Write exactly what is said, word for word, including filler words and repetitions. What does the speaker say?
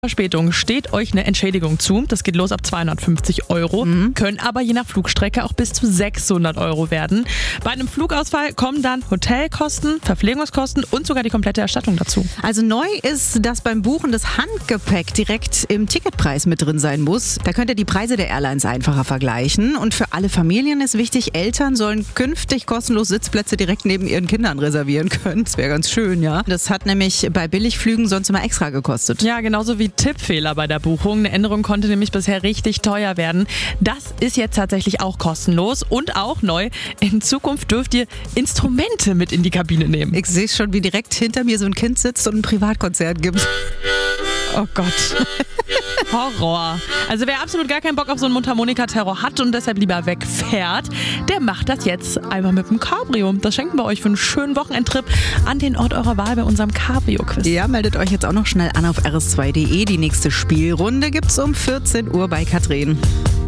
Verspätung steht euch eine Entschädigung zu. Das geht los ab zweihundertfünfzig Euro, mhm. können aber je nach Flugstrecke auch bis zu sechshundert Euro werden. Bei einem Flugausfall kommen dann Hotelkosten, Verpflegungskosten und sogar die komplette Erstattung dazu. Also neu ist, dass beim Buchen das Handgepäck direkt im Ticketpreis mit drin sein muss. Da könnt ihr die Preise der Airlines einfacher vergleichen. Und für alle Familien ist wichtig, Eltern sollen künftig kostenlos Sitzplätze direkt neben ihren Kindern reservieren können. Das wäre ganz schön, ja. Das hat nämlich bei Billigflügen sonst immer extra gekostet. Ja, genauso wie Tippfehler bei der Buchung. Eine Änderung konnte nämlich bisher richtig teuer werden. Das ist jetzt tatsächlich auch kostenlos und auch neu. In Zukunft dürft ihr Instrumente mit in die Kabine nehmen. Ich sehe schon, wie direkt hinter mir so ein Kind sitzt und ein Privatkonzert gibt. Oh Gott. Horror. Also wer absolut gar keinen Bock auf so einen Mundharmonika-Terror hat und deshalb lieber wegfährt, der macht das jetzt einmal mit dem Cabrio. Das schenken wir euch für einen schönen Wochenendtrip an den Ort eurer Wahl bei unserem Cabrio-Quiz. Ja, meldet euch jetzt auch noch schnell an auf r s zwei punkt d e. Die nächste Spielrunde gibt's um vierzehn Uhr bei Katrin.